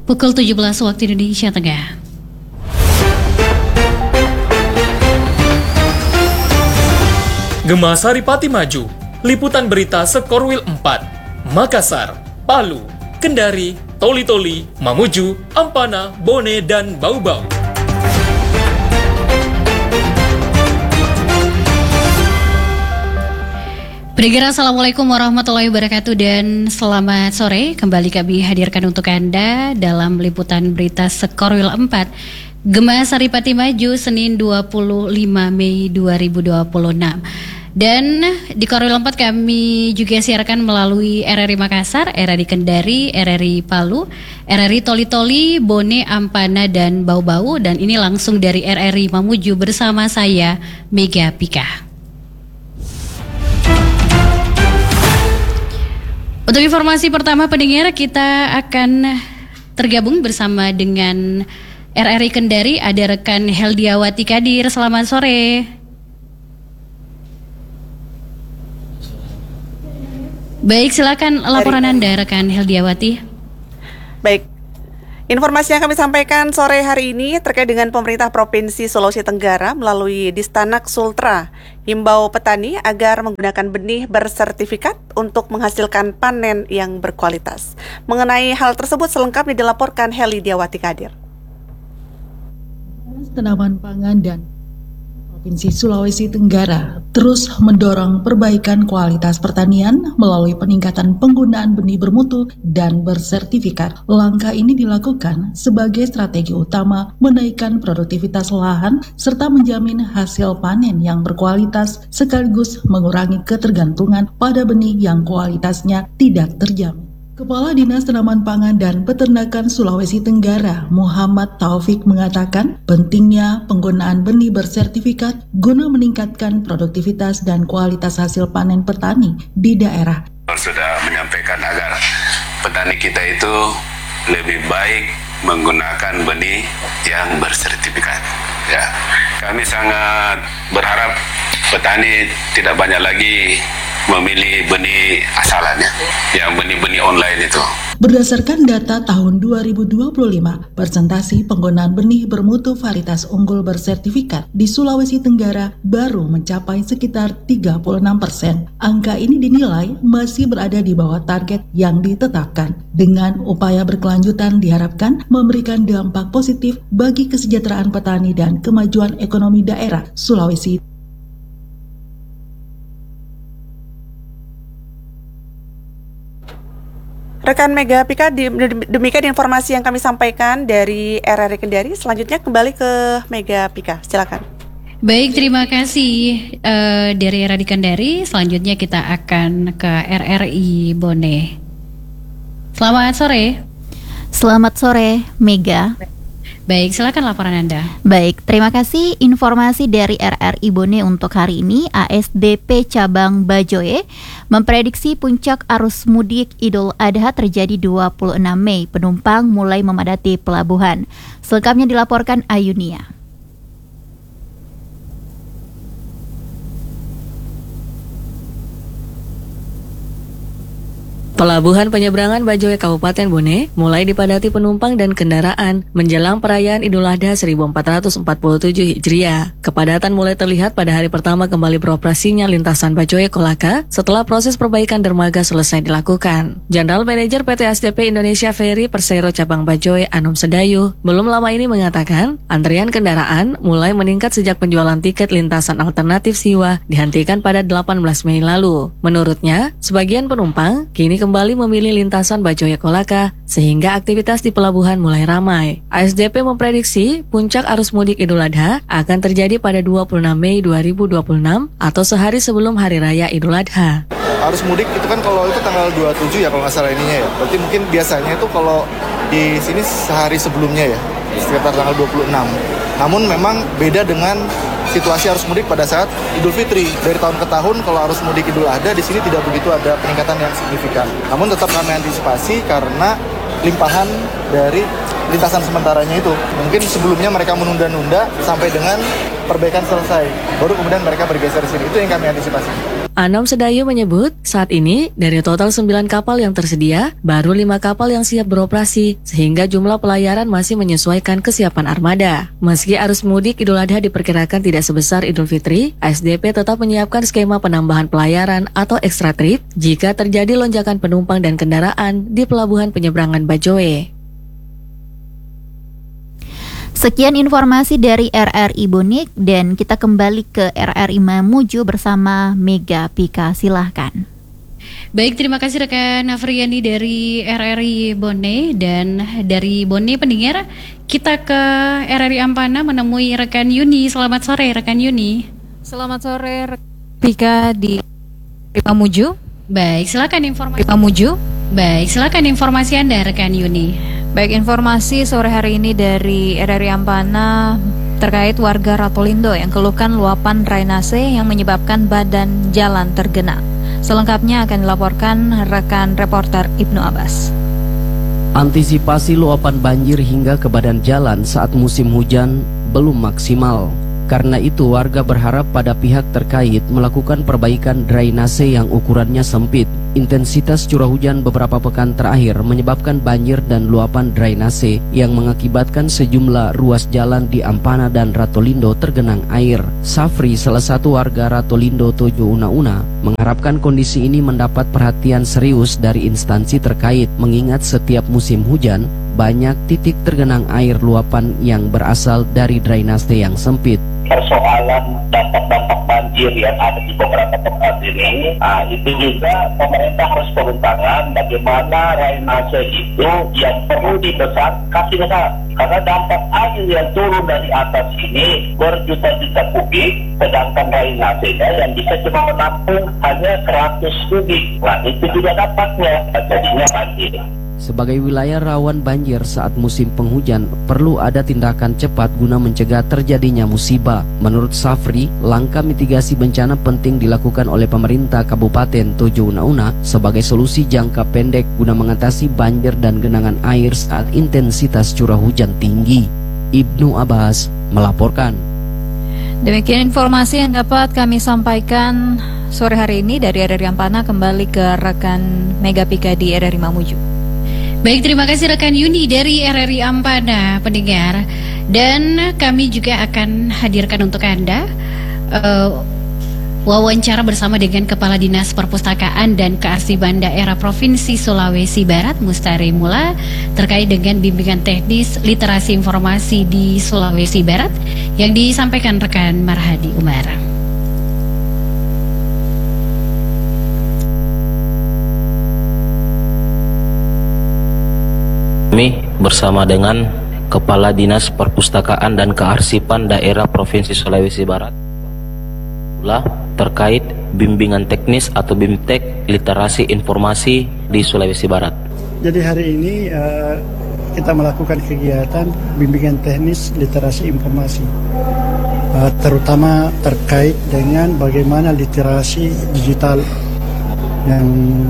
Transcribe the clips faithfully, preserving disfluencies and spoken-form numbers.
Pukul tujuh belas waktu Indonesia Tengah. Gema Saripati Maju, liputan berita Sekorwil empat, Makassar, Palu, Kendari, Toli-Toli, Mamuju, Ampana, Bone, dan Bau-Bau. Pendengar, Assalamualaikum warahmatullahi wabarakatuh dan selamat sore. Kembali kami hadirkan untuk Anda dalam liputan berita Sekorwil empat, Gema Saripati Maju, Senin dua puluh lima Mei dua ribu dua puluh enam. Dan di Korwil empat kami juga siarkan melalui R R I Makassar, R R I Kendari, R R I Palu, R R I Toli-Toli, Bone, Ampana, dan Bau-Bau. Dan ini langsung dari R R I Mamuju bersama saya, Mega Pika. Untuk informasi pertama pendengar, kita akan tergabung bersama dengan R R I Kendari, ada rekan Heldiawati Kadir. Selamat sore. Baik, silakan laporan Anda rekan Heldiawati. Baik, informasi yang kami sampaikan sore hari ini terkait dengan pemerintah Provinsi Sulawesi Tenggara melalui Distanak Sultra himbau petani agar menggunakan benih bersertifikat untuk menghasilkan panen yang berkualitas. Mengenai hal tersebut selengkapnya dilaporkan Heli Diawati Kadir. Tanaman pangan dan Provinsi Sulawesi Tenggara terus mendorong perbaikan kualitas pertanian melalui peningkatan penggunaan benih bermutu dan bersertifikat. Langkah ini dilakukan sebagai strategi utama menaikkan produktivitas lahan serta menjamin hasil panen yang berkualitas sekaligus mengurangi ketergantungan pada benih yang kualitasnya tidak terjamin. Kepala Dinas Tanaman Pangan dan Peternakan Sulawesi Tenggara, Muhammad Taufik, mengatakan pentingnya penggunaan benih bersertifikat guna meningkatkan produktivitas dan kualitas hasil panen petani di daerah. Sudah menyampaikan agar petani kita itu lebih baik menggunakan benih yang bersertifikat. Ya, kami sangat berharap petani tidak banyak lagi memilih benih asalannya, yang benih-benih online itu. Berdasarkan data tahun dua ribu dua puluh lima, persentase penggunaan benih bermutu varietas unggul bersertifikat di Sulawesi Tenggara baru mencapai sekitar tiga puluh enam persen. Angka ini dinilai masih berada di bawah target yang ditetapkan. Dengan upaya berkelanjutan diharapkan memberikan dampak positif bagi kesejahteraan petani dan kemajuan ekonomi daerah Sulawesi. Rekan Mega Pika, demikian informasi yang kami sampaikan dari R R I Kendari. Selanjutnya kembali ke Mega Pika, silakan. Baik, terima kasih uh, dari R R I Kendari. Selanjutnya kita akan ke R R I Bone. Selamat sore. Selamat sore, Mega. Baik, silakan laporan Anda. Baik, terima kasih informasi dari R R I Bone untuk hari ini. A S D P Cabang Bajoe memprediksi puncak arus mudik Idul Adha terjadi dua puluh enam Mei. Penumpang mulai memadati pelabuhan. Selengkapnya dilaporkan Ayunia. Pelabuhan penyeberangan Bajoe Kabupaten Bone mulai dipadati penumpang dan kendaraan menjelang perayaan Idul Adha seribu empat ratus empat puluh tujuh Hijriah. Kepadatan mulai terlihat pada hari pertama kembali beroperasinya lintasan Bajoe Kolaka setelah proses perbaikan dermaga selesai dilakukan. General Manager P T A S D P Indonesia Ferry Persero Cabang Bajoe Anum Sedayu belum lama ini mengatakan antrian kendaraan mulai meningkat sejak penjualan tiket lintasan alternatif Siwa dihentikan pada delapan belas Mei lalu. Menurutnya, sebagian penumpang kini kembali kembali memilih lintasan Bajoe Kolaka sehingga aktivitas di pelabuhan mulai ramai. A S D P memprediksi puncak arus mudik Idul Adha akan terjadi pada dua puluh enam Mei dua ribu dua puluh enam atau sehari sebelum Hari Raya Idul Adha. Arus mudik itu kan kalau itu tanggal dua puluh tujuh ya kalau nggak salah ininya ya. Berarti mungkin biasanya itu kalau di sini sehari sebelumnya ya, sekitar tanggal dua puluh enam. Namun memang beda dengan situasi arus mudik pada saat Idul Fitri. Dari tahun ke tahun kalau arus mudik Idul Adha di sini tidak begitu ada peningkatan yang signifikan. Namun tetap kami antisipasi karena limpahan dari lintasan sementaranya itu. Mungkin sebelumnya mereka menunda-nunda sampai dengan perbaikan selesai, baru kemudian mereka bergeser sini. Itu yang kami antisipasi. Anom Sedayu menyebut, saat ini dari total sembilan kapal yang tersedia, baru lima kapal yang siap beroperasi, sehingga jumlah pelayaran masih menyesuaikan kesiapan armada. Meski arus mudik Idul Adha diperkirakan tidak sebesar Idul Fitri, A S D P tetap menyiapkan skema penambahan pelayaran atau extra trip jika terjadi lonjakan penumpang dan kendaraan di pelabuhan penyeberangan Bajoe. Sekian informasi dari R R I Bonik dan kita kembali ke R R I Mamuju bersama Mega Pika. Silahkan. Baik, terima kasih rekan Afriani dari R R I Bone. Dan dari Bone pendengar, kita ke R R I Ampana menemui rekan Yuni. Selamat sore rekan Yuni. Selamat sore rekan Pika di Mamuju. Baik, silakan informasi Mamuju. Baik, silakan informasi Anda rekan Yuni. Baik, informasi sore hari ini dari R R I Ampana terkait warga Ratolindo yang keluhkan luapan drainase yang menyebabkan badan jalan tergenang. Selengkapnya akan dilaporkan rekan reporter Ibnu Abbas. Antisipasi luapan banjir hingga ke badan jalan saat musim hujan belum maksimal. Karena itu warga berharap pada pihak terkait melakukan perbaikan drainase yang ukurannya sempit. Intensitas curah hujan beberapa pekan terakhir menyebabkan banjir dan luapan drainase yang mengakibatkan sejumlah ruas jalan di Ampana dan Ratolindo tergenang air. Safri, salah satu warga Ratolindo Tojo Una-Una, mengharapkan kondisi ini mendapat perhatian serius dari instansi terkait, mengingat setiap musim hujan banyak titik tergenang air luapan yang berasal dari drainase yang sempit. Persoalan dampak-dampak banjir yang ada di beberapa tempat ini, nah, itu juga pemerintah harus turun tangan bagaimana drainase itu yang perlu dibesar, kasih besar. Karena dampak air yang turun dari atas ini berjuta-juta kubik, sedangkan drainasenya yang bisa cuma menampung hanya seratus kubik. Nah, itu juga dampaknya, jadinya banjir. Sebagai wilayah rawan banjir saat musim penghujan, perlu ada tindakan cepat guna mencegah terjadinya musibah. Menurut Safri, langkah mitigasi bencana penting dilakukan oleh pemerintah Kabupaten Tojo Una-Una sebagai solusi jangka pendek guna mengatasi banjir dan genangan air saat intensitas curah hujan tinggi. Ibnu Abbas melaporkan. Demikian informasi yang dapat kami sampaikan sore hari ini dari R R I Ampana. Kembali ke rekan Mega Pika di R R I Mamuju. Baik, terima kasih rekan Yuni dari R R I Ampana, pendengar. Dan kami juga akan hadirkan untuk Anda uh, wawancara bersama dengan Kepala Dinas Perpustakaan dan Kearsipan Daerah Provinsi Sulawesi Barat, Mustari Mula, terkait dengan bimbingan teknis literasi informasi di Sulawesi Barat yang disampaikan rekan Marhadi Umar. Kami bersama dengan Kepala Dinas Perpustakaan dan Kearsipan Daerah Provinsi Sulawesi Barat terkait bimbingan teknis atau BIMTEK literasi informasi di Sulawesi Barat. Jadi hari ini uh, kita melakukan kegiatan bimbingan teknis literasi informasi, uh, terutama terkait dengan bagaimana literasi digital yang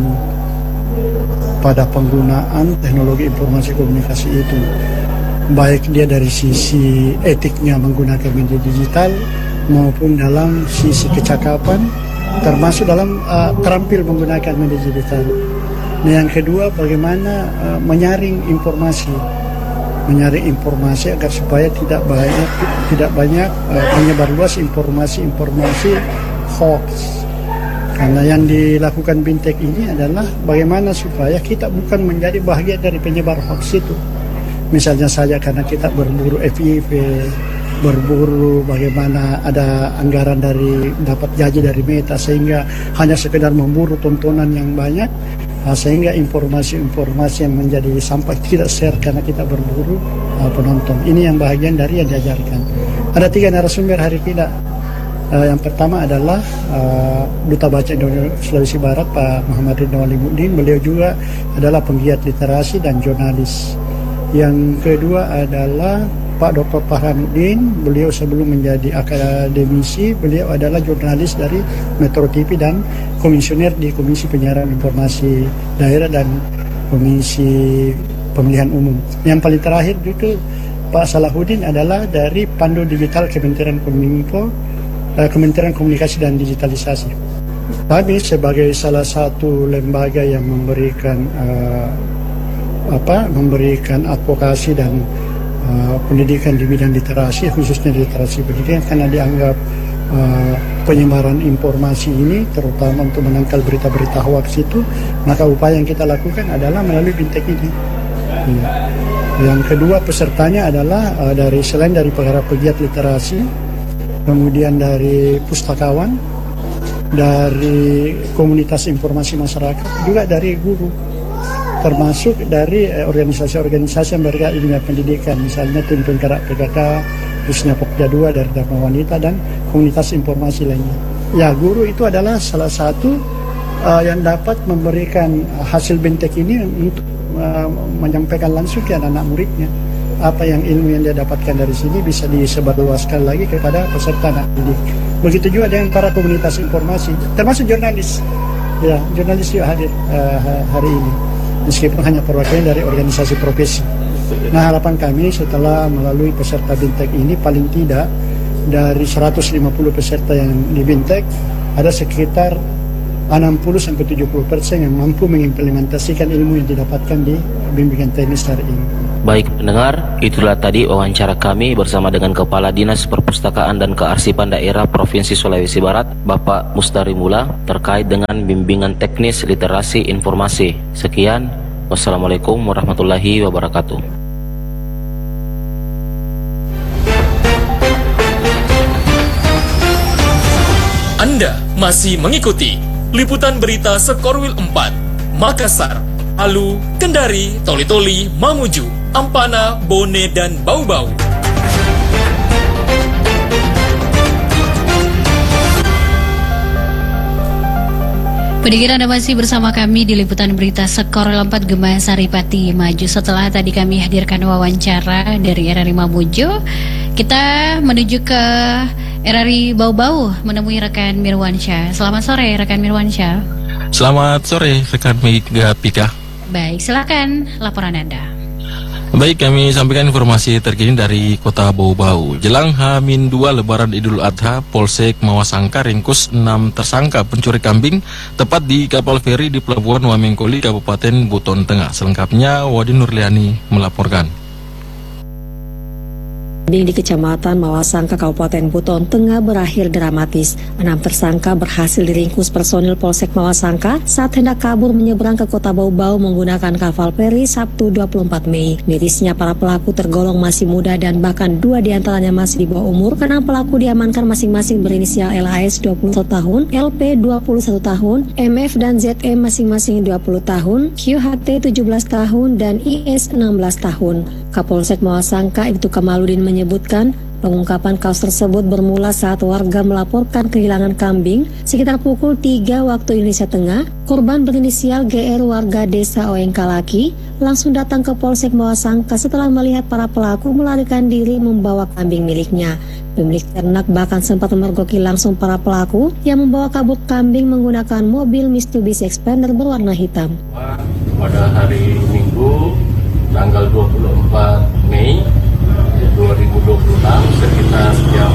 pada penggunaan teknologi informasi komunikasi itu, baik dia dari sisi etiknya menggunakan media digital maupun dalam sisi kecakapan, termasuk dalam uh, terampil menggunakan media digital. Nah, yang kedua, bagaimana uh, menyaring informasi, menyaring informasi agar supaya tidak banyak tidak banyak uh, menyebar luas informasi-informasi hoax. Karena yang dilakukan BIMTEK ini adalah bagaimana supaya kita bukan menjadi bahagian dari penyebar hoax itu. Misalnya saja karena kita berburu F Y P, berburu bagaimana ada anggaran dari dapat gaji dari Meta, sehingga hanya sekedar memburu tontonan yang banyak, sehingga informasi-informasi yang menjadi sampah tidak share karena kita berburu uh, penonton. Ini yang bahagian dari yang diajarkan. Ada tiga narasumber hari kita. Uh, yang pertama adalah uh, Duta Baca Indonesia Sulawesi Barat, Pak Muhammad Ridwan Alimuddin. Beliau juga adalah penggiat literasi dan jurnalis. Yang kedua adalah Pak Doktor Farhanuddin. Beliau sebelum menjadi akademisi, beliau adalah jurnalis dari Metro T V dan komisioner di Komisi Penyiaran Informasi Daerah dan Komisi Pemilihan Umum. Yang paling terakhir itu Pak Salahuddin adalah dari Pandu Digital Kementerian Kominfo, Kementerian Komunikasi dan Digitalisasi. Kami sebagai salah satu lembaga yang memberikan uh, apa memberikan advokasi dan uh, pendidikan di bidang literasi, khususnya literasi pendidikan, karena dianggap uh, penyebaran informasi ini terutama untuk menangkal berita-berita hoax itu, maka upaya yang kita lakukan adalah melalui Bintek ini. Ya. Yang kedua, pesertanya adalah uh, dari selain dari para pegiat literasi, kemudian dari pustakawan, dari komunitas informasi masyarakat, juga dari guru, termasuk dari eh, organisasi-organisasi yang bergerak di dunia pendidikan, misalnya tim penggerak P K K, khususnya Pokja dua dari Dharma Wanita, dan komunitas informasi lainnya. Ya, guru itu adalah salah satu uh, yang dapat memberikan hasil Bintek ini untuk uh, menyampaikan langsung ke anak-anak muridnya. Apa yang ilmu yang dia dapatkan dari sini bisa disebarluaskan lagi kepada peserta anak didik. Begitu juga dengan para komunitas informasi, termasuk jurnalis. Ya, jurnalis juga hadir uh, hari ini, meskipun hanya perwakilan dari organisasi profesi. Nah, harapan kami setelah melalui peserta Bintek ini, paling tidak dari seratus lima puluh peserta yang di Bintek, ada sekitar enam puluh sampai tujuh puluh persen yang mampu mengimplementasikan ilmu yang didapatkan di bimbingan teknis hari ini. Baik pendengar, itulah tadi wawancara kami bersama dengan Kepala Dinas Perpustakaan dan Kearsipan Daerah Provinsi Sulawesi Barat, Bapak Mustari Mula, terkait dengan bimbingan teknis literasi informasi. Sekian, wassalamualaikum warahmatullahi wabarakatuh. Anda masih mengikuti liputan berita Sekorwil empat, Makassar, Palu, Kendari, Toli-Toli, Mamuju, Ampana, Bone, dan Bau-Bau. Pendengar, Anda masih bersama kami di liputan berita Sekorwil empat Gema Saripati Maju. Setelah tadi kami hadirkan wawancara dari R R I Mamuju, kita menuju ke R R I Bau-Bau menemui rekan Mirwansyah. Selamat sore rekan Mirwansyah. Selamat sore rekan Mega Pika. Baik, silakan laporan Anda. Baik, kami sampaikan informasi terkini dari Kota Bau-Bau. Jelang H dua Lebaran Idul Adha, Polsek Mawasangka ringkus enam tersangka pencuri kambing tepat di kapal feri di Pelabuhan Wamengkoli, Kabupaten Buton Tengah. Selengkapnya Wadi Nurliani melaporkan. Di Kecamatan Mawasangka, Kabupaten Buton Tengah berakhir dramatis. Enam tersangka berhasil diringkus personil Polsek Mawasangka saat hendak kabur menyeberang ke Kota Bau-Bau menggunakan kapal feri Sabtu dua puluh empat Mei. Mirisnya para pelaku tergolong masih muda dan bahkan dua diantaranya masih di bawah umur. Karena pelaku diamankan masing-masing berinisial L A S dua puluh satu tahun, L P dua puluh satu tahun, M F dan Z M masing-masing dua puluh tahun, Q H T tujuh belas tahun, dan I S enam belas tahun. Kapolsek Mawasangka Ibtu Kamaludin menyebutkan pengungkapan kasus tersebut bermula saat warga melaporkan kehilangan kambing sekitar pukul tiga waktu Indonesia Tengah. Korban berinisial G R warga desa Oengkalaki langsung datang ke Polsek Mawasangka setelah melihat para pelaku melarikan diri membawa kambing miliknya. Pemilik ternak bahkan sempat memergoki langsung para pelaku yang membawa kabur kambing menggunakan mobil Mitsubishi Expander berwarna hitam. Pada hari Minggu tanggal dua puluh empat Mei dua ribu dua puluh enam sekitar jam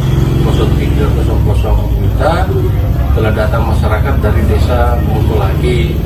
nol tiga nol Wita telah datang masyarakat dari desa Mutulaki,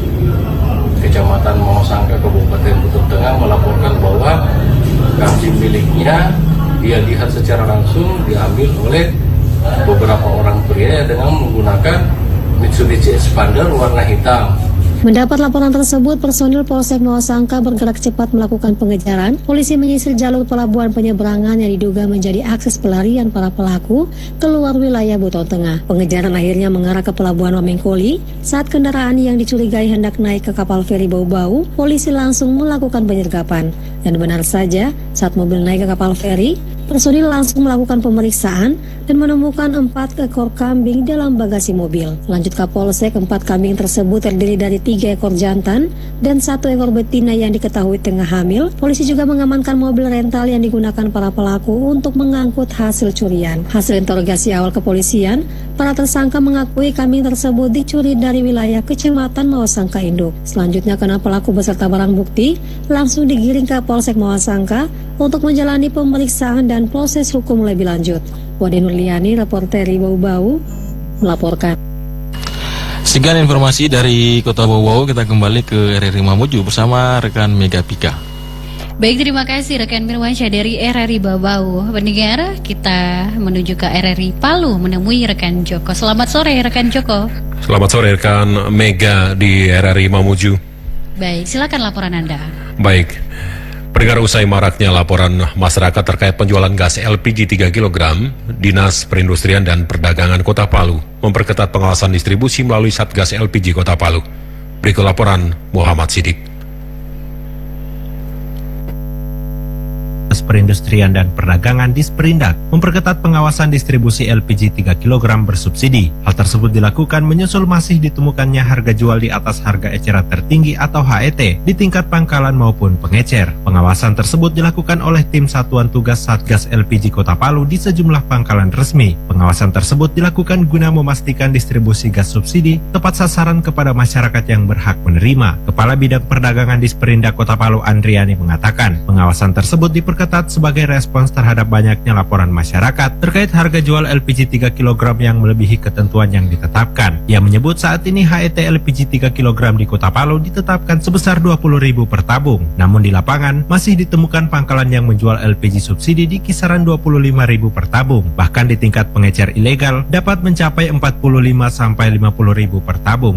Kecamatan Mawasangka, Kabupaten Buton Tengah melaporkan bahwa kambing miliknya dia lihat secara langsung diambil oleh beberapa orang pria dengan menggunakan Mitsubishi Expander warna hitam. Mendapat laporan tersebut, personil Polsek Mawasangka bergerak cepat melakukan pengejaran. Polisi menyisir jalur pelabuhan penyeberangan yang diduga menjadi akses pelarian para pelaku keluar wilayah Buton Tengah. Pengejaran akhirnya mengarah ke Pelabuhan Wamengkoli. Saat kendaraan yang dicurigai hendak naik ke kapal feri Bau-Bau, polisi langsung melakukan penyergapan. Dan benar saja, saat mobil naik ke kapal feri, personil langsung melakukan pemeriksaan dan menemukan empat ekor kambing dalam bagasi mobil. Lanjut Kapolsek, empat kambing tersebut terdiri dari tiga ekor jantan dan satu ekor betina yang diketahui tengah hamil. Polisi juga mengamankan mobil rental yang digunakan para pelaku untuk mengangkut hasil curian. Hasil interogasi awal kepolisian, para tersangka mengakui kambing tersebut dicuri dari wilayah Kecamatan Mawasangka Induk. Selanjutnya, karena pelaku beserta barang bukti langsung digiring ke Polsek Mawasangka untuk menjalani pemeriksaan dan proses hukum lebih lanjut. Wadi Nurliani, reporter Bau-Bau, melaporkan. Sekian informasi dari Kota Bau-Bau, kita kembali ke R R I Mamuju bersama rekan Mega Pika. Baik, terima kasih rekan Mirwansyah dari R R I Bau-Bau. Pendengar, kita menuju ke R R I Palu menemui rekan Joko. Selamat sore rekan Joko. Selamat sore rekan Mega di R R I Mamuju. Baik, silakan laporan Anda. Baik. Pendengar, usai maraknya laporan masyarakat terkait penjualan gas L P G tiga kilogram, Dinas Perindustrian dan Perdagangan Kota Palu memperketat pengawasan distribusi melalui Satgas L P G Kota Palu. Berikut laporan Muhammad Sidik. Perindustrian dan Perdagangan Disperindak memperketat pengawasan distribusi L P G tiga kilogram bersubsidi. Hal tersebut dilakukan menyusul masih ditemukannya harga jual di atas harga eceran tertinggi atau H E T di tingkat pangkalan maupun pengecer. Pengawasan tersebut dilakukan oleh tim Satuan Tugas Satgas L P G Kota Palu di sejumlah pangkalan resmi. Pengawasan tersebut dilakukan guna memastikan distribusi gas subsidi tepat sasaran kepada masyarakat yang berhak menerima. Kepala Bidang Perdagangan Disperindak Kota Palu Andriani mengatakan, pengawasan tersebut diperketat sebagai respons terhadap banyaknya laporan masyarakat terkait harga jual L P G tiga kilogram yang melebihi ketentuan yang ditetapkan. Ia menyebut saat ini H E T L P G tiga kilogram di Kota Palu ditetapkan sebesar dua puluh ribu per tabung. Namun di lapangan masih ditemukan pangkalan yang menjual L P G subsidi di kisaran dua puluh lima ribu per tabung. Bahkan di tingkat pengecer ilegal dapat mencapai empat puluh lima sampai lima puluh ribu per tabung.